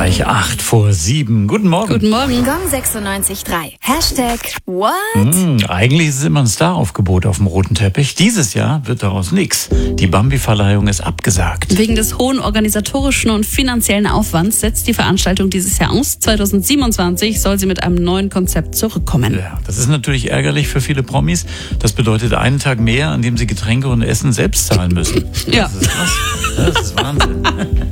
Gleich 8:07. Guten Morgen. Guten Morgen. Gong 96.3. Hashtag What? Eigentlich ist es immer ein Staraufgebot auf dem roten Teppich. Dieses Jahr wird daraus nichts. Die Bambi-Verleihung ist abgesagt. Wegen des hohen organisatorischen und finanziellen Aufwands setzt die Veranstaltung dieses Jahr aus. 2027 soll sie mit einem neuen Konzept zurückkommen. Ja, das ist natürlich ärgerlich für viele Promis. Das bedeutet einen Tag mehr, an dem sie Getränke und Essen selbst zahlen müssen. Ja. Das ist krass. Das ist Wahnsinn.